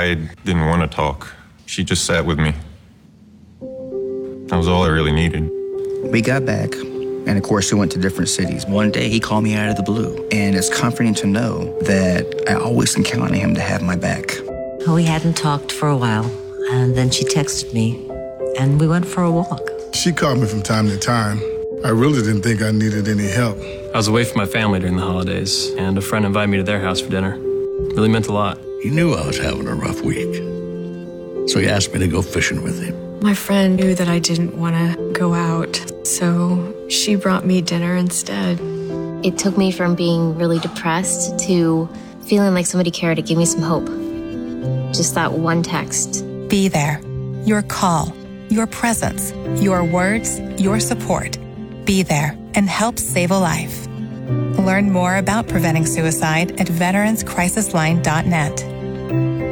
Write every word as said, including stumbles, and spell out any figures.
I didn't want to talk. She just sat with me. That was all I really needed. We got back, and of course we went to different cities. One day he called me out of the blue, and it's comforting to know that I always can count on him to have my back. We hadn't talked for a while, and then she texted me, and we went for a walk. She called me from time to time. I really didn't think I needed any help. I was away from my family during the holidays, and a friend invited me to their house for dinner. It really meant a lot. He knew I was having a rough week, so he asked me to go fishing with him. My friend knew that I didn't want to go out, so she brought me dinner instead. It took me from being really depressed to feeling like somebody cared. It gave me some hope. Just that one text. Be there. Your call, your presence, your words, your support. Be there and help save a life. Learn more about preventing suicide at veterans crisis line dot net.